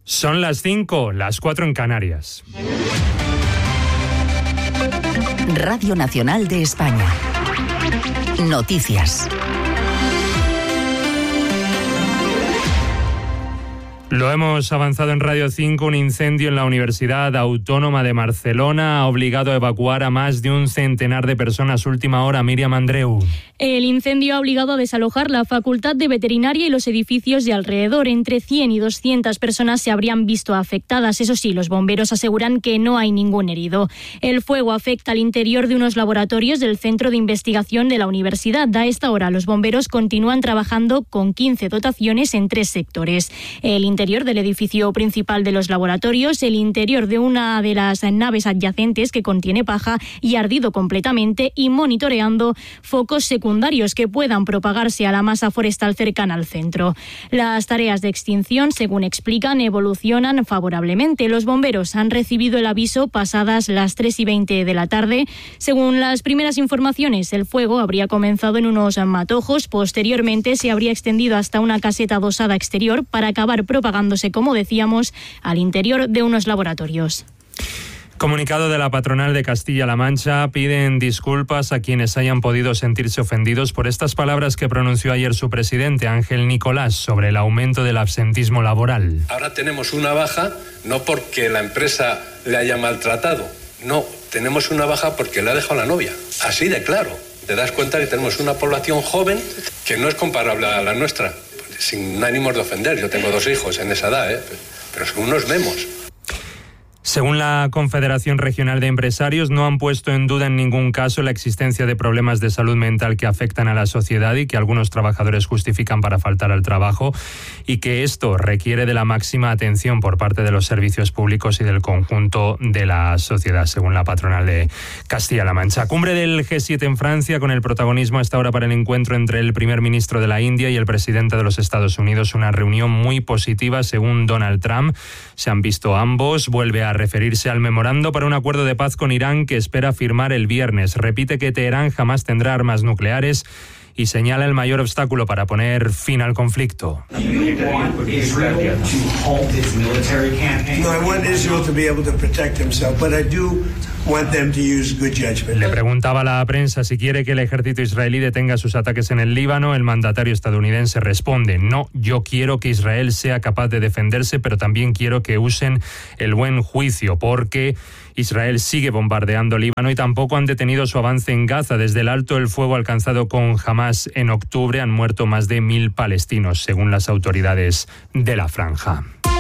Son las 5, las 4 en Canarias. Radio Nacional de España. Noticias. Lo hemos avanzado en Radio 5. Un incendio en la Universidad Autónoma de Barcelona ha obligado a evacuar a más de un centenar de personas. Última hora, Míriam Andreu. El incendio ha obligado a desalojar la Facultad de Veterinaria y los edificios de alrededor. Entre 100 y 200 personas se habrían visto afectadas. Eso sí, los bomberos aseguran que no hay ningún herido. El fuego afecta al interior de unos laboratorios del Centro de Investigación de la Universidad. A esta hora, los bomberos continúan trabajando con 15 dotaciones en 3 sectores. El interior del edificio principal de los laboratorios, el interior de una de las naves adyacentes que contiene paja y ardido completamente, y monitoreando focos secundarios que puedan propagarse a la masa forestal cercana al centro. Las tareas de extinción, según explican, evolucionan favorablemente. Los bomberos han recibido el aviso pasadas las 3:20 de la tarde. Según las primeras informaciones, el fuego habría comenzado en unos matojos. Posteriormente se habría extendido hasta una caseta adosada exterior para acabar propagándose, como decíamos, al interior de unos laboratorios. Comunicado de la patronal de Castilla-La Mancha: piden disculpas a quienes hayan podido sentirse ofendidos por estas palabras que pronunció ayer su presidente, Ángel Nicolás, sobre el aumento del absentismo laboral. Ahora tenemos una baja no porque la empresa le haya maltratado, no, tenemos una baja porque le ha dejado la novia, así de claro. Te das cuenta que tenemos una población joven que no es comparable a la nuestra, sin ánimos de ofender. Yo tengo 2 hijos en esa edad, pero según nos vemos. Según la Confederación Regional de Empresarios, no han puesto en duda en ningún caso la existencia de problemas de salud mental que afectan a la sociedad y que algunos trabajadores justifican para faltar al trabajo, y que esto requiere de la máxima atención por parte de los servicios públicos y del conjunto de la sociedad, según la patronal de Castilla-La Mancha. Cumbre del G7 en Francia, con el protagonismo hasta ahora para el encuentro entre el primer ministro de la India y el presidente de los Estados Unidos. Una reunión muy positiva, según Donald Trump. Se han visto ambos. Vuelve a referirse al memorando para un acuerdo de paz con Irán que espera firmar el viernes. Repite que Teherán jamás tendrá armas nucleares y señala el mayor obstáculo para poner fin al conflicto. Le preguntaba a la prensa si quiere que el ejército israelí detenga sus ataques en el Líbano. El mandatario estadounidense responde: no, yo quiero que Israel sea capaz de defenderse, pero también quiero que usen el buen juicio, porque Israel sigue bombardeando Líbano y tampoco han detenido su avance en Gaza. Desde el alto el fuego alcanzado con Hamás en octubre han muerto más de 1.000 palestinos, según las autoridades de la franja.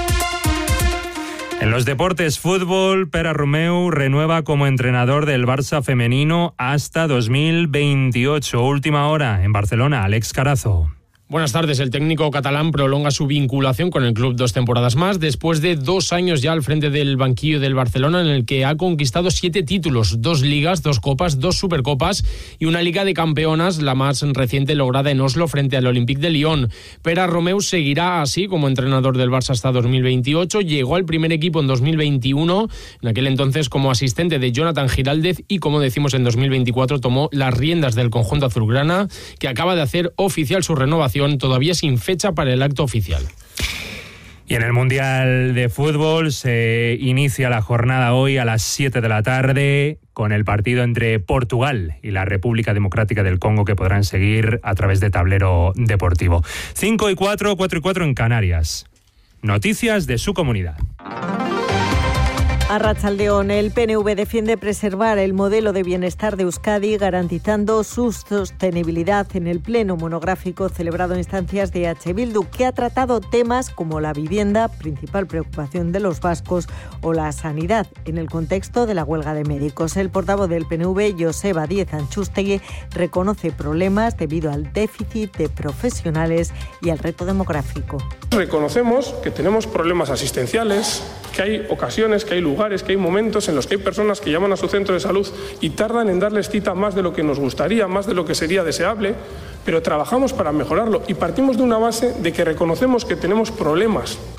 En los deportes, fútbol, Pere Romeu renueva como entrenador del Barça femenino hasta 2028. Última hora en Barcelona, Alex Carazo. Buenas tardes. El técnico catalán prolonga su vinculación con el club 2 temporadas más, después de 2 años ya al frente del banquillo del Barcelona, en el que ha conquistado 7 títulos, 2 ligas, 2 copas, 2 supercopas y una liga de campeonas, la más reciente lograda en Oslo frente al Olympique de Lyon. Pere Romeu seguirá así como entrenador del Barça hasta 2028. Llegó al primer equipo en 2021, en aquel entonces como asistente de Jonathan Giraldez, y como decimos en 2024 tomó las riendas del conjunto azulgrana, que acaba de hacer oficial su renovación, todavía sin fecha para el acto oficial. Y en el Mundial de Fútbol se inicia la jornada hoy a las 7 de la tarde con el partido entre Portugal y la República Democrática del Congo, que podrán seguir a través de Tablero Deportivo. 5 y 4, 4 y 4 en Canarias. Noticias de su comunidad. Arratsaldeón, el PNV defiende preservar el modelo de bienestar de Euskadi, garantizando su sostenibilidad, en el pleno monográfico celebrado en instancias de H. Bildu, que ha tratado temas como la vivienda, principal preocupación de los vascos, o la sanidad, en el contexto de la huelga de médicos. El portavoz del PNV, Joseba Díez Antxustegui, reconoce problemas debido al déficit de profesionales y al reto demográfico. Reconocemos que tenemos problemas asistenciales, que hay ocasiones, que hay lugares, que hay momentos en los que hay personas que llaman a su centro de salud y tardan en darles cita más de lo que nos gustaría, más de lo que sería deseable, pero trabajamos para mejorarlo y partimos de una base de que reconocemos que tenemos problemas.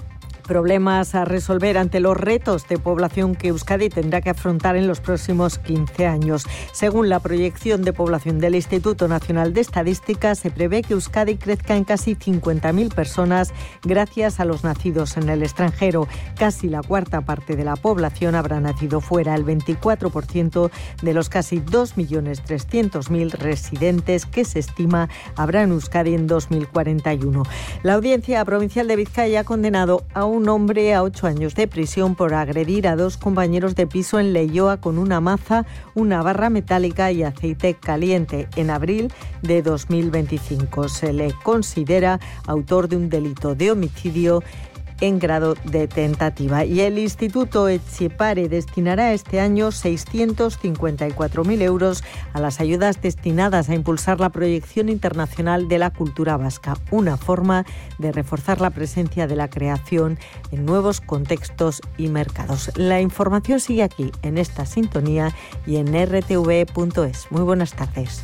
Problemas a resolver ante los retos de población que Euskadi tendrá que afrontar en los próximos 15 años. Según la proyección de población del Instituto Nacional de Estadística, se prevé que Euskadi crezca en casi 50.000 personas gracias a los nacidos en el extranjero. Casi la cuarta parte de la población habrá nacido fuera, el 24% de los casi 2.300.000 residentes que se estima habrá en Euskadi en 2041. La Audiencia Provincial de Vizcaya ha condenado a un hombre a 8 años de prisión por agredir a 2 compañeros de piso en Leioa con una maza, una barra metálica y aceite caliente en abril de 2025. Se le considera autor de un delito de homicidio en grado de tentativa. Y el Instituto Etxepare destinará este año 654.000 euros a las ayudas destinadas a impulsar la proyección internacional de la cultura vasca, una forma de reforzar la presencia de la creación en nuevos contextos y mercados. La información sigue aquí, en esta sintonía y en rtv.es. Muy buenas tardes.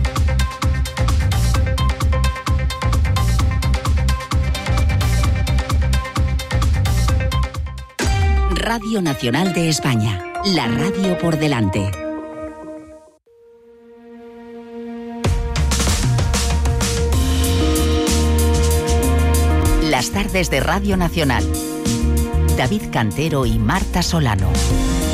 Radio Nacional de España, la radio por delante. Las tardes de Radio Nacional. David Cantero y Marta Solano.